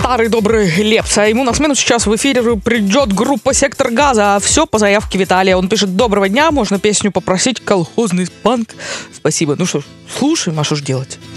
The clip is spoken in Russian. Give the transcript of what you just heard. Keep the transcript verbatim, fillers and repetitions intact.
старый добрый Лепс. А ему на смену сейчас в эфире придет группа «Сектор газа». А все по заявке Виталия. Он пишет: доброго дня, можно песню попросить, колхозный панк. Спасибо. Ну что ж, слушаем, а что ж делать?